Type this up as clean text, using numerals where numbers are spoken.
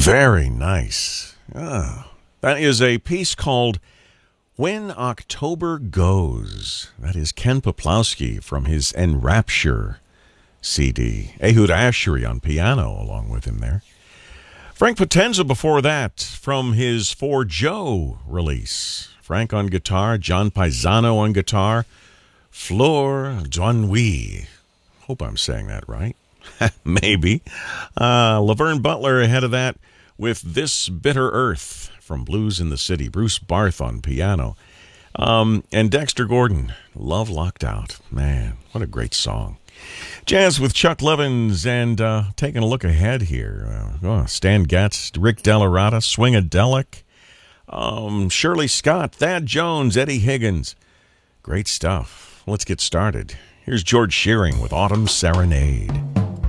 Very nice. That is a piece called When October Goes. That is Ken Poplawski from his Enrapture CD. Ehud Asheri on piano along with him there. Frank Potenza before that from his For Joe release. Frank on guitar, John Paisano on guitar, Fleur d'Ennui. Hope I'm saying that right. Maybe. Laverne Butler ahead of that with This Bitter Earth from Blues in the City. Bruce Barth on piano. And Dexter Gordon, Love Locked Out. Man, what a great song. Jazz with Chuck Levins and taking a look ahead here. Stan Getz, Rick Delarada, Swingadelic, Shirley Scott, Thad Jones, Eddie Higgins. Great stuff. Let's get started. Here's George Shearing with Autumn Serenade.